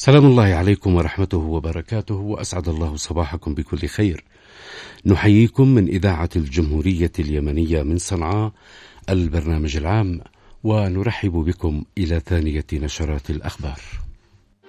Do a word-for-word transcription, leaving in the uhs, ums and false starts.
سلام الله عليكم ورحمته وبركاته، وأسعد الله صباحكم بكل خير. نحييكم من إذاعة الجمهورية اليمنية من صنعاء البرنامج العام، ونرحب بكم إلى ثانية نشرات الأخبار.